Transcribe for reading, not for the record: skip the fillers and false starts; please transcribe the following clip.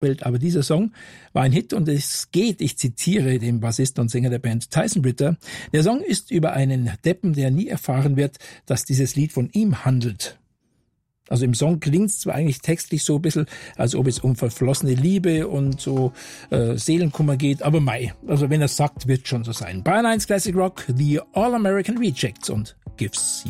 Welt, aber dieser Song war ein Hit und es geht, ich zitiere den Bassisten und Sänger der Band Tyson Ritter, der Song ist über einen Deppen, der nie erfahren wird, dass dieses Lied von ihm handelt. Also im Song klingt's zwar eigentlich textlich so ein bisschen, als ob es um verflossene Liebe und so Seelenkummer geht, aber also wenn er sagt, wird schon so sein. Bayern 1 Classic Rock, The All American Rejects und Gives